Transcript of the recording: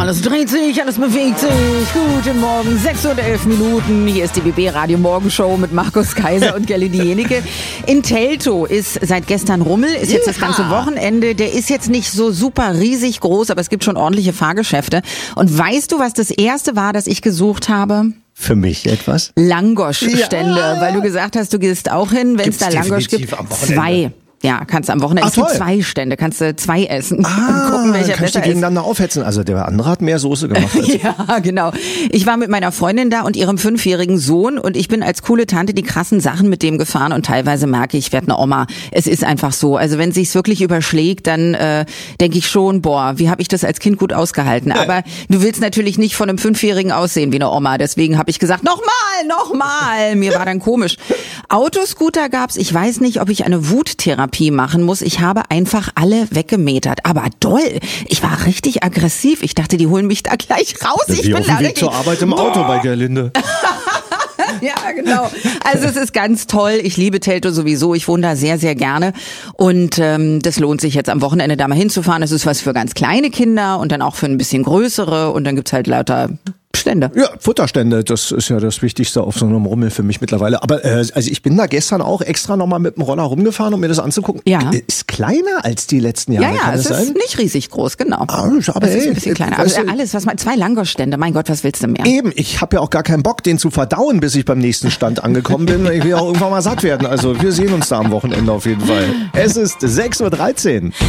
Alles dreht sich, alles bewegt sich. Guten Morgen, 6:11 Hier ist die BB Radio Morgenshow mit Markus Kaiser und Gerli Diejenige. In Teltow ist seit gestern Rummel, ist jetzt das ganze Wochenende. Der ist jetzt nicht so super riesig groß, aber es gibt schon ordentliche Fahrgeschäfte. Und weißt du, was das erste war, das ich gesucht habe? Für mich etwas? Langosch-Stände, weil du gesagt hast, du gehst auch hin, wenn es da Langosch gibt. 2. Ja, kannst du am Wochenende. Es gibt 2 Stände, kannst du 2 essen. Und gucken, welcher kannst besser du gegeneinander aufhetzen. Also der andere hat mehr Soße gemacht. Ja, genau. Ich war mit meiner Freundin da und ihrem 5-jährigen Sohn und ich bin als coole Tante die krassen Sachen mit dem gefahren und teilweise merke ich werde eine Oma. Es ist einfach so. Also wenn es sich wirklich überschlägt, dann denke ich schon, boah, wie habe ich das als Kind gut ausgehalten. Aber du willst natürlich nicht von einem 5-jährigen aussehen wie eine Oma. Deswegen habe ich gesagt, nochmal. Mir war dann komisch. Autoscooter gab's. Ich weiß nicht, ob ich eine Wuttherapie machen muss. Ich habe einfach alle weggemetert. Aber doll. Ich war richtig aggressiv. Ich dachte, die holen mich da gleich raus. Ich bin da auf dem Weg richtig zur Arbeit im Auto bei Gerlinde. Ja, genau. Also es ist ganz toll. Ich liebe Teltow sowieso. Ich wohne da sehr, sehr gerne. Und das lohnt sich jetzt am Wochenende da mal hinzufahren. Es ist was für ganz kleine Kinder und dann auch für ein bisschen größere. Und dann gibt's halt lauter Stände. Ja, Futterstände, das ist ja das Wichtigste auf so einem Rummel für mich mittlerweile. Aber also ich bin da gestern auch extra nochmal mit dem Roller rumgefahren, um mir das anzugucken. Ja. Ist kleiner als die letzten Jahre. Ja, es ist nicht riesig groß, genau. Aber es ist ein bisschen kleiner. Also alles, 2 Langosch-Stände, mein Gott, was willst du mehr? Eben, ich habe ja auch gar keinen Bock, den zu verdauen, bis ich beim nächsten Stand angekommen bin. Ich will auch irgendwann mal satt werden. Also wir sehen uns da am Wochenende auf jeden Fall. Es ist 6:13 Uhr.